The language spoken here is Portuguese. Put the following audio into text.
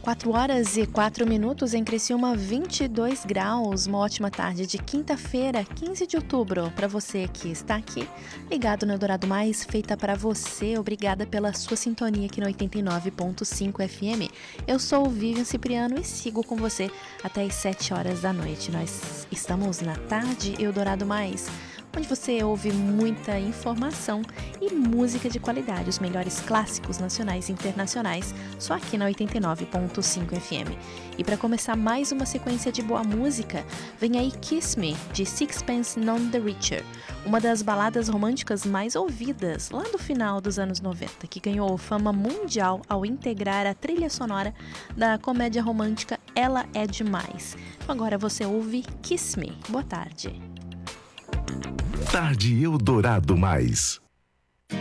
4h04 em Criciúma, 22 graus. Uma ótima tarde de quinta-feira, 15 de outubro. Para você que está aqui, ligado no Eldorado Mais, feita para você. Obrigada pela sua sintonia aqui no 89.5 FM. Eu sou o Vivian Cipriano e sigo com você até as 7 horas da noite. Nós estamos na tarde Eldorado Mais, onde você ouve muita informação e música de qualidade, os melhores clássicos nacionais e internacionais, só aqui na 89.5 FM. E para começar mais uma sequência de boa música, vem aí Kiss Me, de Sixpence None the Richer, uma das baladas românticas mais ouvidas lá do final dos anos 90, que ganhou fama mundial ao integrar a trilha sonora da comédia romântica Ela é Demais. Então agora você ouve Kiss Me. Boa tarde. Tarde Eldorado Mais.